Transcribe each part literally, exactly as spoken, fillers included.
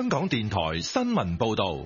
香港電台新聞報道。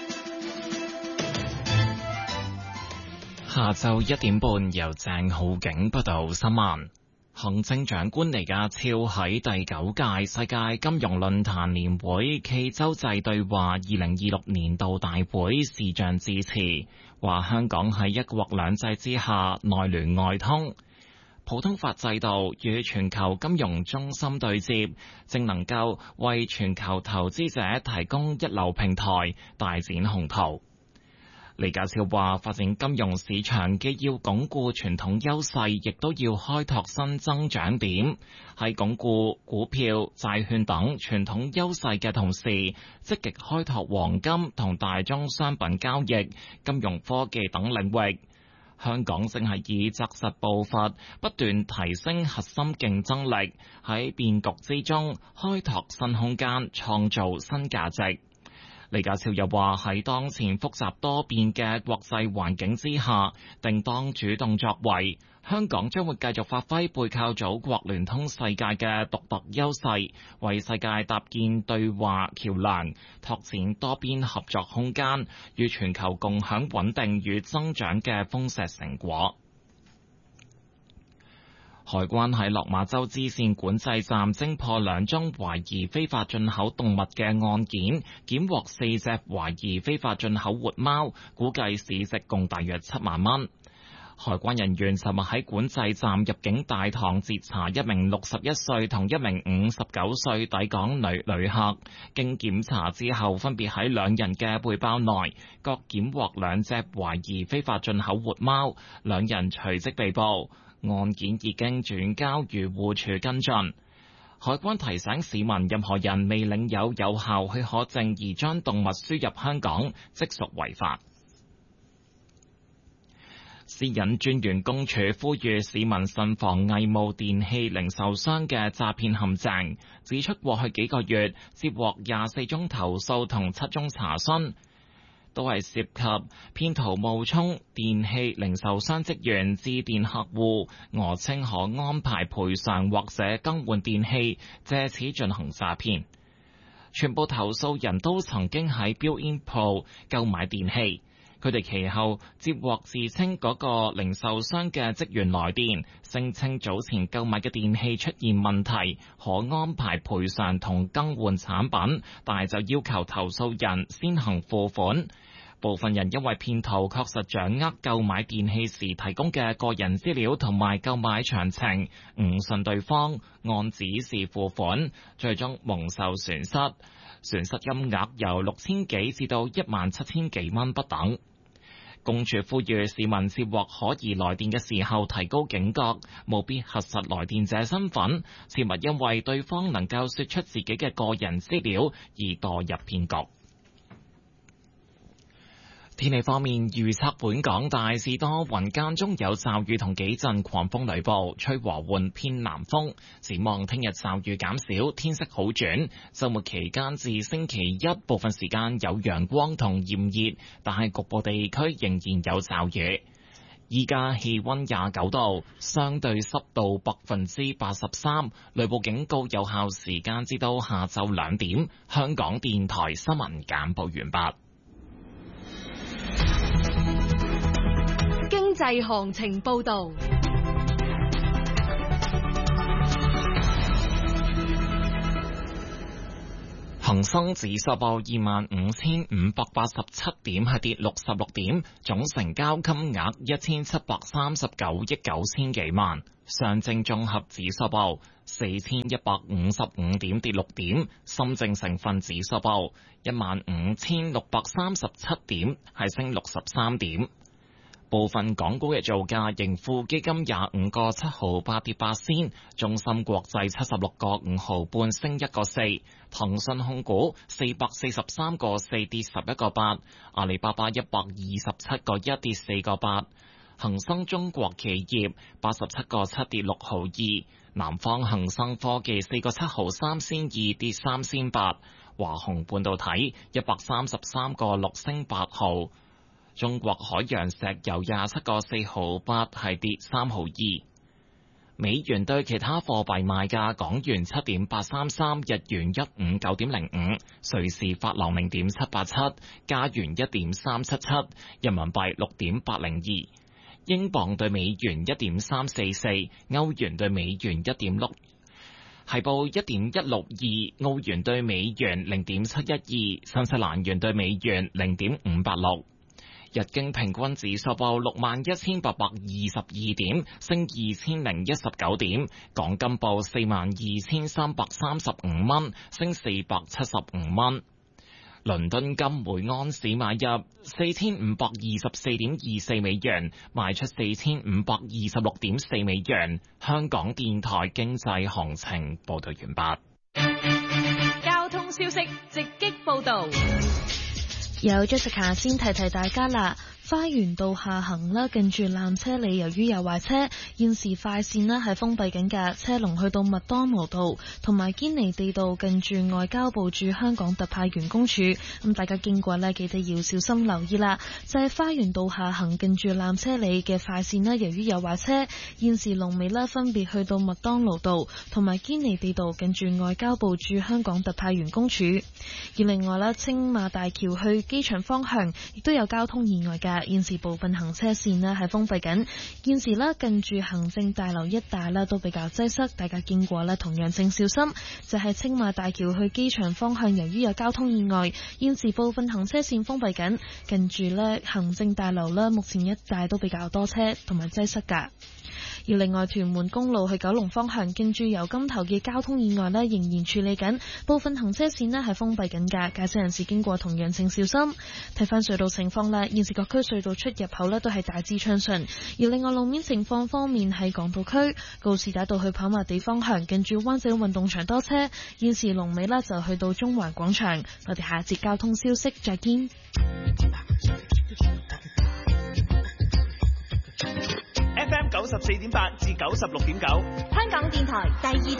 下晝一點半，由鄭浩景報道新聞。行政長官李家超喺第九屆世界金融論壇年會暨洲際對話二零二六年度大會視像致辭，話香港喺一國兩制之下內聯外通，普通法制度與全球金融中心對接，正能夠為全球投資者提供一流平台，大展宏圖。李家超話，發展金融市場既要鞏固傳統優勢，亦都要開拓新增長點。喺鞏固股票、債券等傳統優勢嘅同時，積極開拓黃金同大宗商品交易、金融科技等領域。香港正係以紮實步伐，不斷提升核心競爭力，喺變局之中開拓新空間，創造新價值。李家超又話，喺當前複雜多變嘅國際環境之下，定當主動作為。香港將會繼續發揮背靠祖國聯通世界嘅獨特優勢，為世界搭建對話橋樑，拓展多邊合作空間，與全球共享穩定與增長嘅豐碩成果。海關喺落馬洲支線管制站偵破兩宗懷疑非法進口動物嘅案件，檢獲四隻懷疑非法進口活貓，估計市值共大約七萬蚊。海關人員尋日喺管制站入境大堂截查一名六十一歲同一名五十九歲抵港女旅客，經檢查之後，分別喺兩人嘅背包內各檢獲兩隻懷疑非法進口活貓，兩人隨即被捕。案件已經轉交漁護署跟進。海關提醒市民，任何人未領有有效許可證而將動物輸入香港，即屬違法。私隱專員公署呼籲市民慎防偽冒電器零售商嘅詐騙陷阱，指出過去幾個月接獲廿四宗投訴同七宗查詢，都係涉及騙徒冒充電器零售商職員致電客戶，訛稱可安排賠償或者更換電器，借此進行詐騙。全部投訴人都曾經喺 Built-in Pro 購買電器，佢哋其後接獲自稱嗰個零售商嘅職員來電，聲稱早前購買嘅電器出現問題，可安排賠償同更換產品，但係就要求投訴人先行付款。部分人因為騙徒確實掌握購買電器時提供嘅個人資料同埋購買詳情，誤信對方，按指示付款，最終蒙受損失，損失金額由六千幾至到一萬七千幾蚊不等。公署呼籲市民接獲可疑來電嘅時候提高警覺，務必核實來電者身份，切勿因為對方能夠說出自己嘅個人資料而墮入騙局。天氣方面，預測本港大致多雲，間中有驟雨同幾陣狂風雷暴，吹和緩偏南風。展望聽日驟雨減少，天色好轉。週末期間至星期一部分時間有陽光同炎熱，但係局部地區仍然有驟雨。依家氣溫廿九度，相對濕度百分之八十三，雷暴警告有效時間至到下晝兩點。香港電台新聞簡報完畢。 經濟行情報道。 恒生指數報二萬五千五百八十七點，係跌六十六點，總成交金額一千七百三十九億九千幾萬。上證綜合指數報四千一百五十五點，跌六點。深證成分指數報一萬五千六百三十七點，係升六十三點。部分港股嘅造價，盈富基金廿五個七毫八跌八仙，中芯國際七十六個五毫半升一個四，騰訊控股四百四十三個四跌十一個八，阿里巴巴一百二十七個一跌四個八，恒生中國企業八十七個七跌六毫二，南方恒生科技四個七毫三仙二跌三仙八，華虹半導體一百三十三個六升八毫。中國海洋石油廿七個四毫八係跌三毫二。 美元對其他貨幣賣價：港元七點八三三，日元一五九點零五，瑞士法郎零點七八七，加元一點三七七，人民幣六點八零二，英鎊對美元一點三四四，歐元對美元一點六，係報一點一六二，澳元對美元零點七一二，新西蘭元對美元零點五八六。日經平均指數報六萬一千八百二十二點，升二千零一十九點。港金報四萬二千三百三十五蚊，升四百七十五蚊。倫敦金每安士買入四千五百二十四點二四美元，賣出四千五百二十六點四美元。香港電台經濟行情報道完畢。 交通消息直擊報道。 有 Jessica 先提提大家啦，花園道下行啦，近住纜車里，由於有壞車，現時快線呢係封閉緊嘅，車龍去到麥當勞道同埋堅尼地道，近住外交部駐香港特派員公署。咁大家經過呢，記得要小心留意啦。就係、是、花園道下行近住纜車里嘅快線呢，由於有壞車，現時龍尾呢分別去到麥當勞道同埋堅尼地道，近住外交部駐香港特派員公署。而另外呢，青馬大橋去機場方向亦都有交通意外嘅，現時部分行車線呢係封閉緊。現時呢，近住行政大樓一帶呢都比較擠塞，大家經過呢同樣請小心。就係、是、青馬大橋去機場方向，由於有交通意外，現時部分行車線封閉緊。近住呢行政大樓呢，目前一帶都比較多車同埋擠塞噶。而另外，屯門公路去九龍方向，經住油金頭嘅交通意外呢，仍然處理緊，部分行車線呢係封閉緊㗎，駕駛人士經過同樣請小心。睇翻隧道情況啦，現時各區隧道出入口呢都係大致暢順。而另外路面情況方面，喺港島區告士打道去跑馬地方向，近住灣仔運動場多車，現時龍尾呢就去到中環廣場。我哋下一節交通消息再見。 F M 九十四點八至九十六點九， 香港電台第二